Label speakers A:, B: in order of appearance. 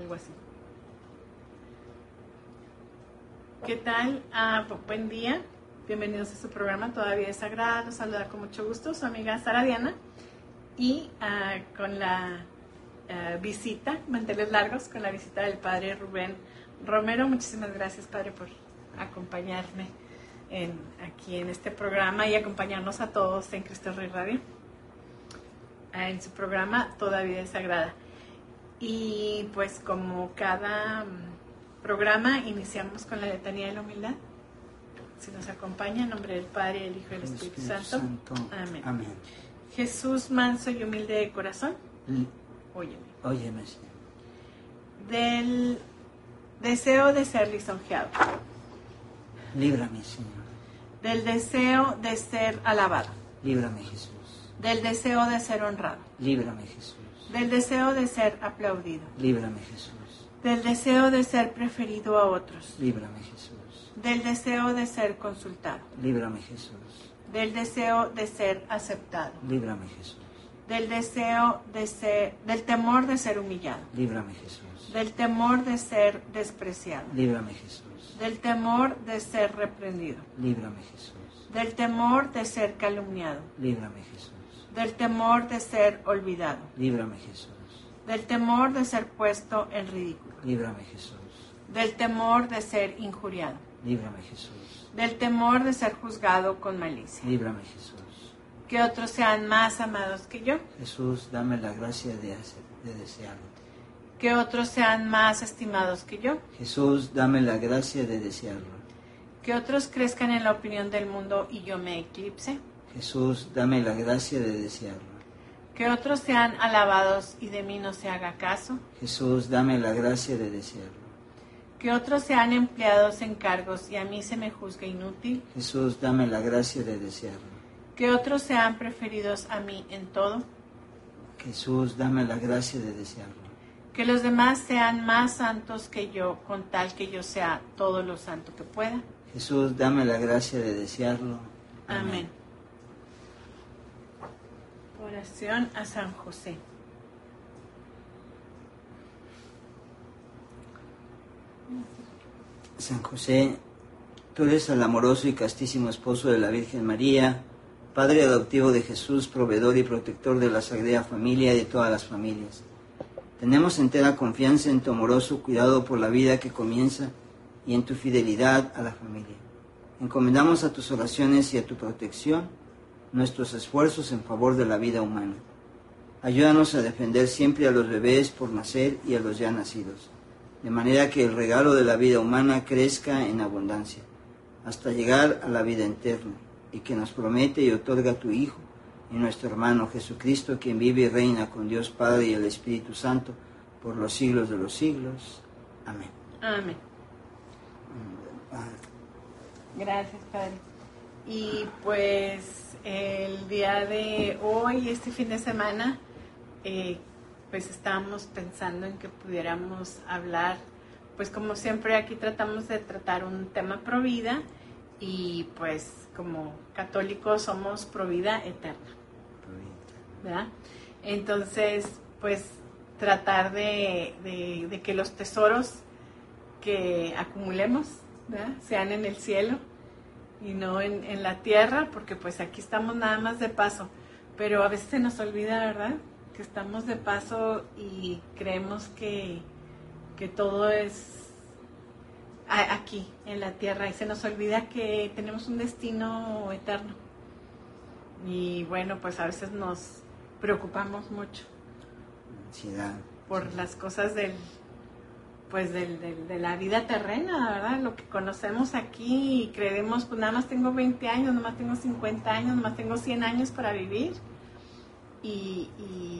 A: algo así. ¿Qué tal? Buen día, bienvenidos a su programa Todavía es Sagrada. Los saluda con mucho gusto su amiga Sara Diana y con la visita, manteles largos, con la visita del padre Rubén Romero. Muchísimas gracias, padre, por acompañarme aquí en este programa y acompañarnos a todos en Cristo Rey Radio, en su programa Todavía es Sagrada. Y pues como cada programa iniciamos con la letanía de la humildad. Si nos acompaña, en nombre del Padre, el Hijo y el Espíritu Santo. Amén.
B: Amén.
A: Jesús, manso y humilde de corazón, óyeme.
B: Óyeme, Señor.
A: Del deseo de ser lisonjeado.
B: Líbrame, Señor.
A: Del deseo de ser alabado.
B: Líbrame, Jesús.
A: Del deseo de ser honrado.
B: Líbrame, Jesús.
A: Del deseo de ser aplaudido.
B: Líbrame, Jesús.
A: Del deseo de ser preferido a otros.
B: Líbrame, Jesús.
A: Del deseo de ser consultado.
B: Líbrame, Jesús.
A: Del deseo de ser aceptado.
B: Líbrame, Jesús.
A: Del deseo de ser, del temor de ser humillado.
B: Líbrame, Jesús.
A: Del temor de ser despreciado.
B: Líbrame, Jesús.
A: Del temor de ser reprendido.
B: Líbrame, Jesús.
A: Del temor de ser calumniado.
B: Líbrame, Jesús.
A: Del temor de ser olvidado.
B: Líbrame, Jesús.
A: Del temor de ser puesto en ridículo.
B: Líbrame, Jesús.
A: Del temor de ser injuriado.
B: Líbrame, Jesús.
A: Del temor de ser juzgado con malicia.
B: Líbrame, Jesús.
A: Que otros sean más amados que yo.
B: Jesús, dame la gracia de desearlo.
A: Que otros sean más estimados que yo.
B: Jesús, dame la gracia de desearlo.
A: Que otros crezcan en la opinión del mundo y yo me eclipse.
B: Jesús, dame la gracia de desearlo.
A: Que otros sean alabados y de mí no se haga caso.
B: Jesús, dame la gracia de desearlo.
A: Que otros sean empleados en cargos y a mí se me juzgue inútil.
B: Jesús, dame la gracia de desearlo.
A: Que otros sean preferidos a mí en todo.
B: Jesús, dame la gracia de desearlo.
A: Que los demás sean más santos que yo, con tal que yo sea todo lo santo que pueda.
B: Jesús, dame la gracia de desearlo.
A: Amén. Oración a San José.
B: San José, tú eres el amoroso y castísimo esposo de la Virgen María, Padre adoptivo de Jesús, proveedor y protector de la Sagrada Familia y de todas las familias. Tenemos entera confianza en tu amoroso cuidado por la vida que comienza y en tu fidelidad a la familia. Encomendamos a tus oraciones y a tu protección nuestros esfuerzos en favor de la vida humana. Ayúdanos a defender siempre a los bebés por nacer y a los ya nacidos, de manera que el regalo de la vida humana crezca en abundancia, hasta llegar a la vida eterna, y que nos promete y otorga tu Hijo y nuestro hermano Jesucristo, quien vive y reina con Dios Padre y el Espíritu Santo por los siglos de los siglos. Amén.
A: Amén. Gracias, Padre. Y pues el día de hoy, este fin de semana, pues estábamos pensando en que pudiéramos hablar, pues como siempre aquí tratamos de tratar un tema pro vida y pues como católicos somos pro vida eterna, ¿verdad? Entonces, pues tratar de que los tesoros que acumulemos, ¿verdad?, sean en el cielo y no en la tierra, porque pues aquí estamos nada más de paso, pero a veces se nos olvida, ¿verdad?, que estamos de paso y creemos que todo es aquí en la tierra y se nos olvida que tenemos un destino eterno. Y bueno, pues a veces nos preocupamos mucho por las cosas de la vida terrena, ¿verdad? Lo que conocemos aquí y creemos, pues nada más tengo 20 años, nada más tengo 50 años, nada más tengo 100 años para vivir y